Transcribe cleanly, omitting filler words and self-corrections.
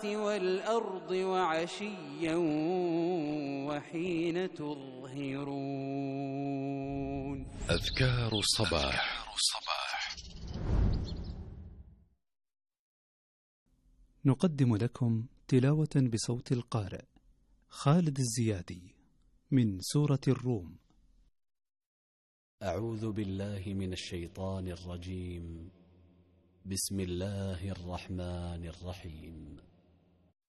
والأرض وعشيا وحين تظهرون. أذكار الصباح. نقدم لكم تلاوة بصوت القارئ خالد الزيادي من سورة الروم. أعوذ بالله من الشيطان الرجيم. بسم الله الرحمن الرحيم.